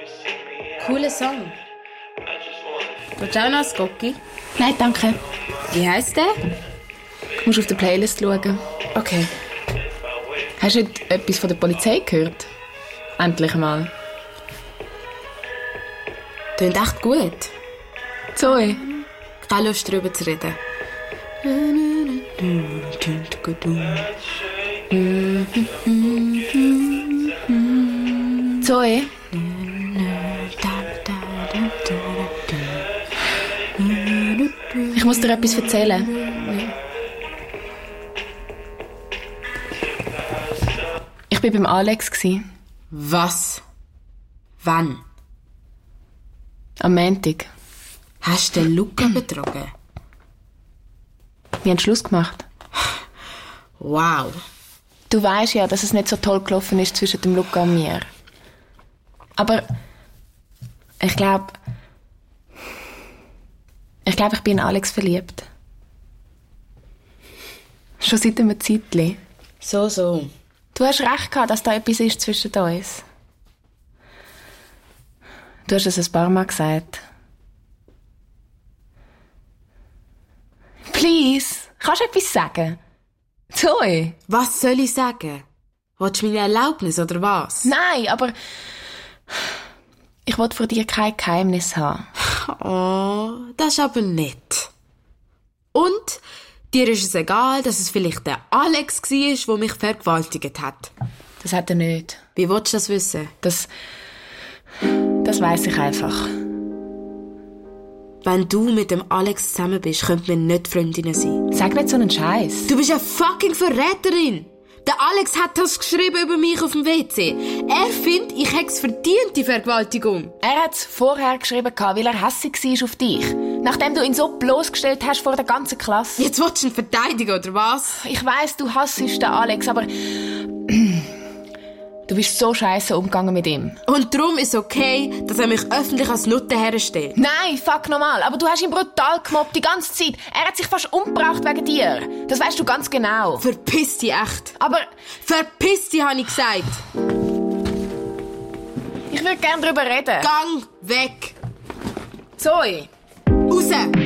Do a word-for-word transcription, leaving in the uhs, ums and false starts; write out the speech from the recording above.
Cooler Song. Willst du auch noch ein Gocki? Nein, danke. Wie heisst der? Du musst auf die Playlist schauen. Okay. Hast du heute etwas von der Polizei gehört? Endlich mal. Klingt echt gut. Zoe. Keine Lust, darüber zu reden. Zoe. Ich muss dir etwas erzählen. Ich war beim Alex. Was? Wann? Am Montag. Hast du den Luca betrogen? Wir haben Schluss gemacht. Wow. Du weisst ja, dass es nicht so toll gelaufen ist zwischen dem Luca und mir. Aber ich glaube, ich glaube, ich bin in Alex verliebt. Schon seit einem Zeitchen. So, so. Du hast recht gehabt, dass da etwas ist zwischen uns. Du hast es ein paar Mal gesagt. Please, kannst du etwas sagen? Zoe? Was soll ich sagen? Willst du meine Erlaubnis oder was? Nein, aber ich will vor dir kein Geheimnis haben. Oh, das ist aber nett. Und dir ist es egal, dass es vielleicht der Alex war, der mich vergewaltigt hat. Das hat er nicht. Wie willst du das wissen? Das, das weiss ich einfach. Wenn du mit dem Alex zusammen bist, könnten wir nicht Freundinnen sein. Sag nicht so einen Scheiß. Du bist eine fucking Verräterin! Der Alex hat das geschrieben über mich auf dem W C. Er findet, ich hätte es verdient, die Vergewaltigung. Er hat es vorher geschrieben, weil er hässig war auf dich. Nachdem du ihn so bloßgestellt hast vor der ganzen Klasse. Jetzt willst du ihn verteidigen, oder was? Ich weiss, du hassest den Alex, aber du bist so scheisse umgegangen mit ihm. Und darum ist es okay, dass er mich öffentlich als Nutte herstellt. Nein, fuck normal. Aber du hast ihn brutal gemobbt, die ganze Zeit. Er hat sich fast umgebracht wegen dir. Das weißt du ganz genau. Verpiss dich echt. Aber verpiss dich, habe ich gesagt. Ich würde gerne darüber reden. Gang weg. Zoe. Raus.